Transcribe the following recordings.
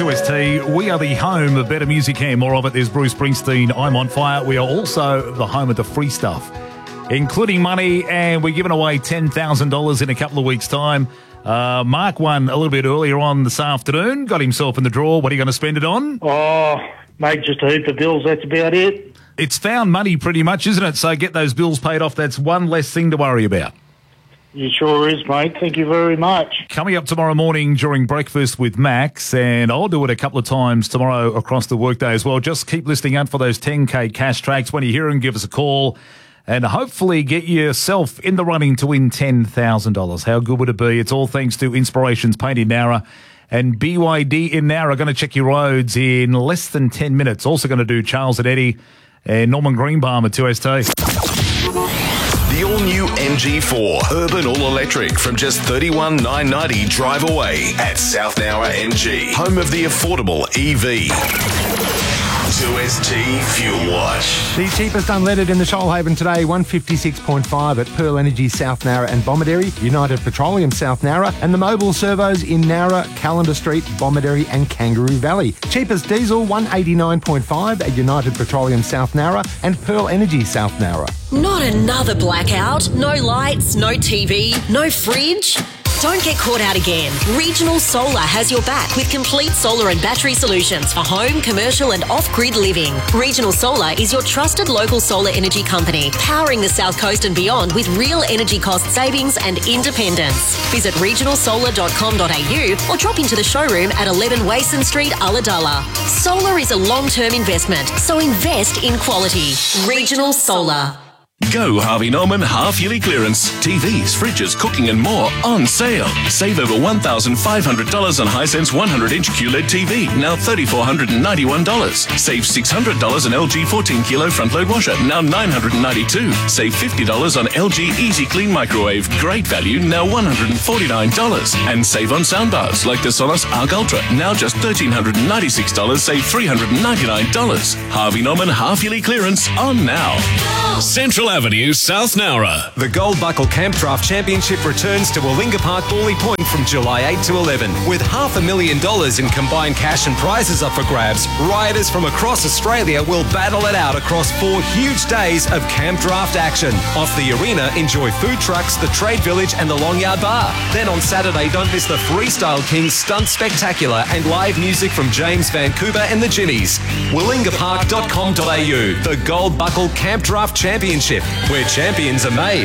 2ST. We are the home of better music and more of it. There's Bruce Springsteen, I'm on Fire. We are also the home of the free stuff, including money, and we're giving away $10,000 in a couple of weeks' time. Mark won a little bit earlier on this afternoon, got himself in the draw. What are you going to spend it on? Oh, mate, just a heap of bills, that's about it. It's found money pretty much, isn't it? So get those bills paid off. That's one less thing to worry about. You sure is, mate. Thank you very much. Coming up tomorrow morning during breakfast with Max, and I'll do it a couple of times tomorrow across the workday as well. Just keep listening out for those 10K cash tracks. When you hear them, give us a call and hopefully get yourself in the running to win $10,000. How good would it be? It's all thanks to Inspirations Paint in Nowra and BYD in Nowra. Going to check your roads in less than 10 minutes. Also going to do Charles and Eddie and Norman Greenbaum at 2ST. The all-new MG4 Urban All-Electric from just $31,990 drive away at South Nowra MG, home of the affordable EV. 2ST Fuel Watch. The cheapest unleaded in the Shoalhaven today, $156.5 at Pearl Energy South Nowra and Bomaderry, United Petroleum South Nowra, and the mobile servos in Nowra, Calendar Street, Bomaderry and Kangaroo Valley. Cheapest diesel, $189.5 at United Petroleum South Nowra and Pearl Energy South Nowra. Not another blackout, no lights, no TV, no fridge. Don't get caught out again. Regional Solar has your back with complete solar and battery solutions for home, commercial and off-grid living. Regional Solar is your trusted local solar energy company, powering the South Coast and beyond with real energy cost savings and independence. Visit regionalsolar.com.au or drop into the showroom at 11 Wason Street, Ulladulla. Solar is a long-term investment, so invest in quality. Regional Solar. Go Harvey Norman half-yearly clearance. TVs, fridges, cooking and more on sale. Save over $1,500 on Hisense 100-inch QLED TV, now $3,491. Save $600 on LG 14-kilo front-load washer, now $992. Save $50 on LG Easy Clean microwave, great value, now $149. And save on soundbars like the Sonos Arc Ultra, now just $1,396. Save $399. Harvey Norman half-yearly clearance on now. Central Avenue, South Nowra. The Gold Buckle Camp Draft Championship returns to Warringah Park, Bawley Point from July 8 to 11. With $500,000 in combined cash and prizes up for grabs, riders from across Australia will battle it out across 4 huge days of camp draft action. Off the arena, enjoy food trucks, the Trade Village and the Long Yard Bar. Then on Saturday, don't miss the Freestyle Kings Stunt Spectacular and live music from James Vancouver and the Ginnies. WarringahPark.com.au. The Gold Buckle Camp Draft Championship, where champions are made.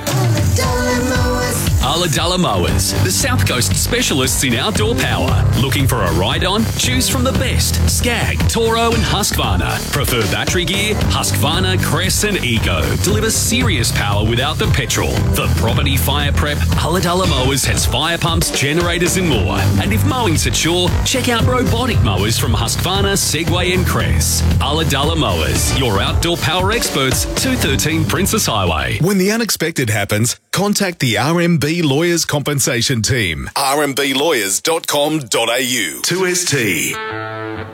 Ulladulla Mowers, the South Coast specialists in outdoor power. Looking for a ride-on? Choose from the best. Skag, Toro and Husqvarna. Prefer battery gear? Husqvarna, Crest and Ego. Deliver serious power without the petrol. For property fire prep, Ulladulla Mowers has fire pumps, generators and more. And if mowing's a chore, check out robotic mowers from Husqvarna, Segway and Crest. Ulladulla Mowers, your outdoor power experts, 213 Princess Highway. When the unexpected happens, contact the RMB Lawyers Compensation Team. rmblawyers.com.au. 2ST.